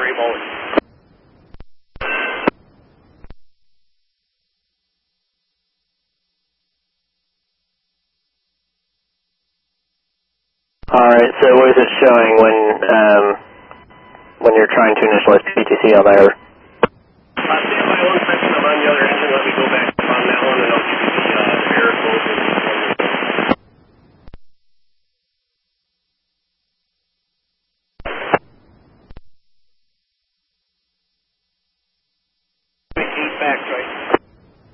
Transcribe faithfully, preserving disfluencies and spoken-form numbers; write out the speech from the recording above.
Hurry, Mullen. Alright, so what is it showing when um, when you're trying to initialize P T C on there?